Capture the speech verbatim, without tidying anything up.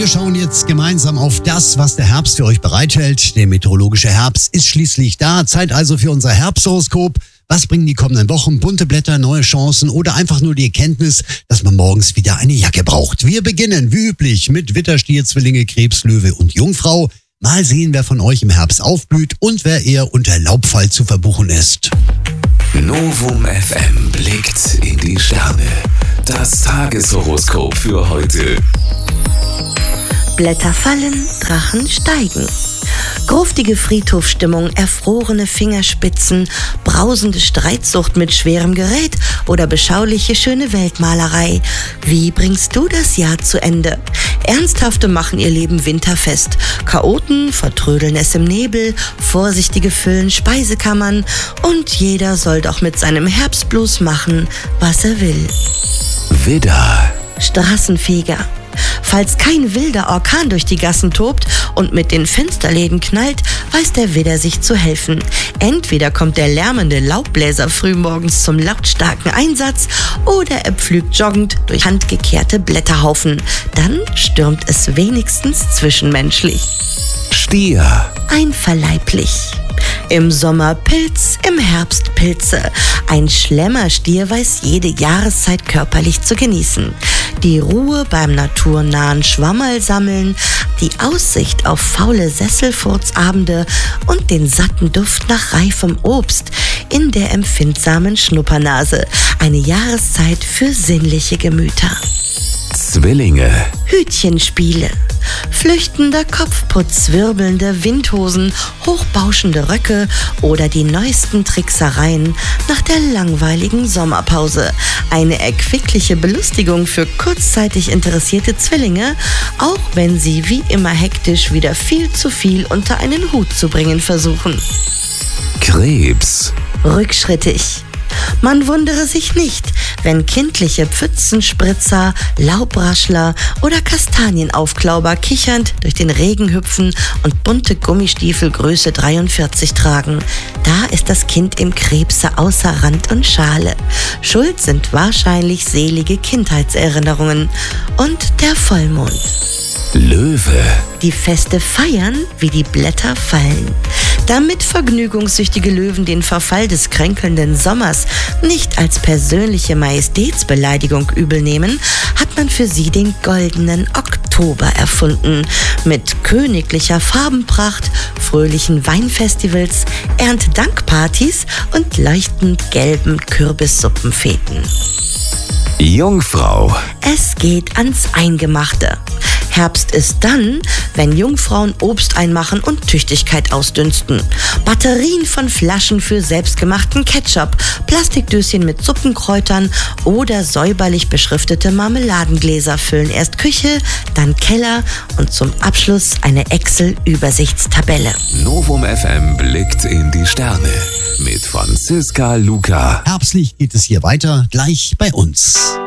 Wir schauen jetzt gemeinsam auf das, was der Herbst für euch bereithält. Der meteorologische Herbst ist schließlich da. Zeit also für unser Herbsthoroskop. Was bringen die kommenden Wochen? Bunte Blätter, neue Chancen oder einfach nur die Erkenntnis, dass man morgens wieder eine Jacke braucht? Wir beginnen wie üblich mit Widder, Stier, Zwillinge, Krebs, Löwe und Jungfrau. Mal sehen, wer von euch im Herbst aufblüht und wer eher unter Laubfall zu verbuchen ist. Novum F M blickt in die Sterne. Das Tageshoroskop für heute. Blätter fallen, Drachen steigen. Gruftige Friedhofsstimmung, erfrorene Fingerspitzen, brausende Streitsucht mit schwerem Gerät oder beschauliche schöne Weltmalerei. Wie bringst du das Jahr zu Ende? Ernsthafte machen ihr Leben winterfest. Chaoten vertrödeln es im Nebel, Vorsichtige füllen Speisekammern und jeder soll doch mit seinem Herbstblues machen, was er will. Widder. Straßenfeger. Falls kein wilder Orkan durch die Gassen tobt und mit den Fensterläden knallt, weiß der Widder sich zu helfen. Entweder kommt der lärmende Laubbläser frühmorgens zum lautstarken Einsatz oder er pflügt joggend durch handgekehrte Blätterhaufen. Dann stürmt es wenigstens zwischenmenschlich. Stier. Einverleiblich. Im Sommer Pilz, im Herbst Pilze. Ein Schlemmerstier weiß jede Jahreszeit körperlich zu genießen. Die Ruhe beim naturnahen Schwammerl sammeln, die Aussicht auf faule Sesselfurzabende und den satten Duft nach reifem Obst in der empfindsamen Schnuppernase. Eine Jahreszeit für sinnliche Gemüter. Zwillinge. Hütchenspiele. Flüchtender Kopfputz, wirbelnde Windhosen, hochbauschende Röcke oder die neuesten Tricksereien nach der langweiligen Sommerpause. Eine erquickliche Belustigung für kurzzeitig interessierte Zwillinge, auch wenn sie wie immer hektisch wieder viel zu viel unter einen Hut zu bringen versuchen. Krebs. Rückschrittig. Man wundere sich nicht, wenn kindliche Pfützenspritzer, Laubraschler oder Kastanienaufklauber kichernd durch den Regen hüpfen und bunte Gummistiefel Größe dreiundvierzig tragen. Da ist das Kind im Krebse außer Rand und Schale. Schuld sind wahrscheinlich selige Kindheitserinnerungen und der Vollmond. Löwe. Die Feste feiern, wie die Blätter fallen. Damit vergnügungssüchtige Löwen den Verfall des kränkelnden Sommers nicht als persönliche Majestätsbeleidigung übel nehmen, hat man für sie den goldenen Oktober erfunden. Mit königlicher Farbenpracht, fröhlichen Weinfestivals, Erntedankpartys und leuchtend gelben Kürbissuppenfeten. Jungfrau. Es geht ans Eingemachte. Herbst ist dann, wenn Jungfrauen Obst einmachen und Tüchtigkeit ausdünsten. Batterien von Flaschen für selbstgemachten Ketchup, Plastikdöschen mit Suppenkräutern oder säuberlich beschriftete Marmeladengläser füllen erst Küche, dann Keller und zum Abschluss eine Excel-Übersichtstabelle. Novum F M blickt in die Sterne mit Franziska Luca. Herbstlich geht es hier weiter, gleich bei uns.